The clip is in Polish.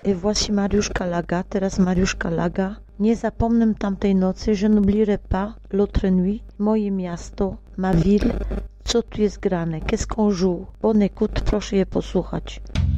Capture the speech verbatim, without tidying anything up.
Et voici Mariuszka Laga, teraz Mariuszka Laga. Nie zapomnę tamtej nocy, je n'oublierai pas l'autre nuit, moje miasto, ma ville, co tu jest grane, qu'est-ce qu'on joue. Bonne écoute, proszę je posłuchać.